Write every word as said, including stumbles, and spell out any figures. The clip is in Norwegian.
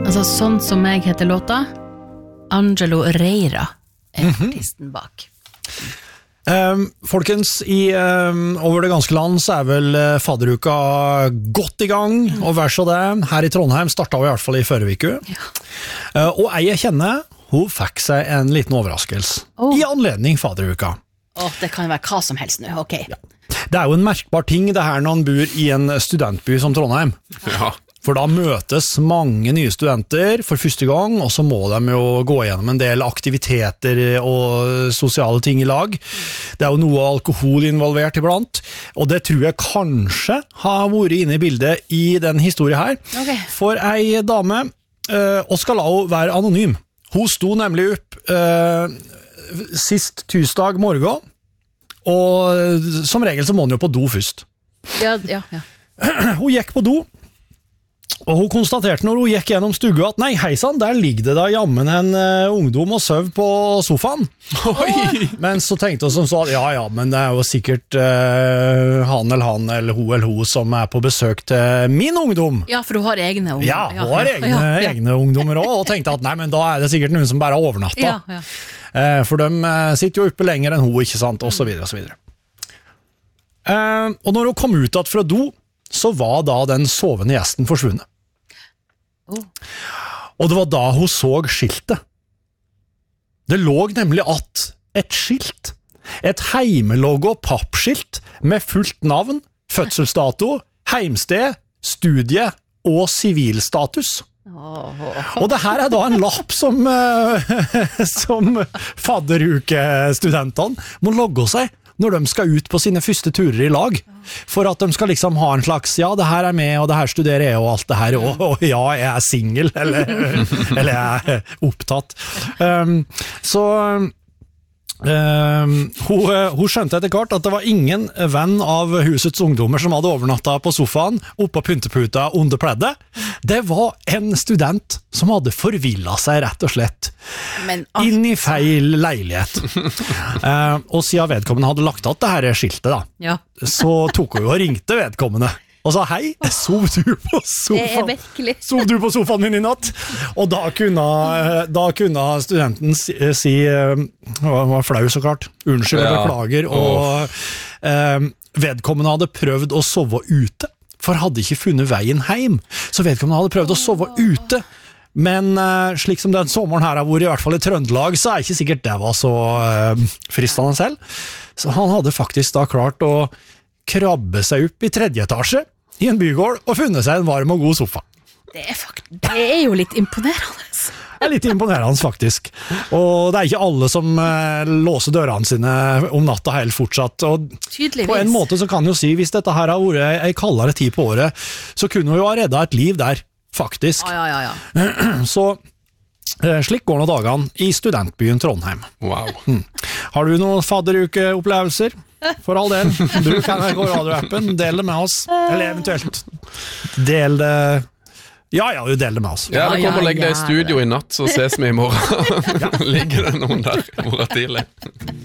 Altså, sånn som jeg heter låta, Angelo Reira er Mhm. artisten bak. Um, folkens, i, um, over det ganske land så er vel uh, fadderuka godt i gang, og vær så det. Her i Trondheim startet vi i hvert fall i førre uke. Ja. Uh, og ei jeg kjenner, hun fikk seg en liten overraskelse Oh. i anledning fadderuka. Åh, det kan være hva som helst nå, ok. Ja. Det er jo en merkbar ting det her når man bor i en studentby som Trondheim. Ja. For da møtes mange nye studenter for første gang, og så må de jo gå gjennom en del aktiviteter og sosiale ting i lag. Det er jo noe alkohol involvert iblant, og det tror jeg kanskje har vært inne i bildet i den historien her. Ok. For ei dame, eh, og skal la hun være anonym, hun sto nemlig opp eh, sist tirsdag morgen, og som regel så må hun jo på do først. Ja, ja, ja. Hun gikk på do, og hun konstaterte når hun gikk gjennom stuga at nei, heisan, der ligger det da jammen en uh, ungdom og søv på sofaen. Oi! Men så tenkte hun som så at ja, ja, men det er jo sikkert uh, han eller han eller hun eller hun som er på besøk til min ungdom. Ja, for du har egne ungdommer. Ja, hun har egne, ja, ja. egne ungdommer også, og tenkte at nei, men da er det sikkert noen som bare har overnatta. Ja, ja. Eh, for de eh, sitter jo oppe lenger enn hun, ikke sant, og så videre, og så videre. Eh, og når hun kom ut igjen fra do, så var da den sovende gjesten forsvunnet. Oh. Og det var da hun så skiltet. Det lå nemlig att et skilt, et heimeloggo pappskilt med fullt navn, fødselsdato, heimsted, studie og sivilstatus. Åh. Og det her er da en lapp som, eh, som fadderukestudentene må logge seg når de skal ut på sine første turer i lag, for at de skal liksom ha en slags, ja, det her er med, og det her studerer jeg, og alt det her, og, og ja, jeg er single, eller, eller jeg er opptatt. Um, så um, hun, hun skjønte etter hvert at det var ingen venn av husets ungdommer som hadde overnattet på sofaen, oppe på pynteputa under pleddet. Det var en student som hadde forvillet seg rett og slett Men alt... inn i feil leilighet. uh, og siden vedkommende hadde lagt av det her skiltet da, Ja. så tok hun jo og ringte vedkommende og sa hei, sov du på Det er sofaen? virkelig. Sov du på sofaen min i natt? Og da kunne, da kunne studenten si, si han var flau så klart, unnskyld og Ja. beklager, og uh, vedkommende hadde prøvd å sove ute, for hadde ikke funnet veien hjem. Så vedkommende hadde prøvd å sove ute, men uh, slik som den sommeren her har vært, i hvert fall i Trøndelag, så er ikke sikkert det var så uh, fristende selv. Så han hadde faktisk da klart å krabbe seg opp i tredje etasje i en bygård og funnet seg en varm og god sofa. Det er, fakt... det er jo litt imponerende. Det er litt imponerende faktisk. Og det er ikke alle som uh, låser dørene sine om natta helt fortsatt. Og Tydeligvis. på en måte så kan jeg jo si, hvis dette her har vært ei kaldere tid på året, så kunne vi jo ha reddet et liv der, faktisk. Ja, ja, ja, ja. Så eh, slik går nå dagene i studentbyen Trondheim. Wow. Mm. Har du noen fadderukeopplevelser? For all del, bruk N R K Radio-appen, del det med oss, eller eventuelt del det, ja, ja, du del det med oss. Ja, det Ja, kommer og legg deg i ja, studio i natt, så ses vi i morgen. Ligger det noen der i morgen tidlig.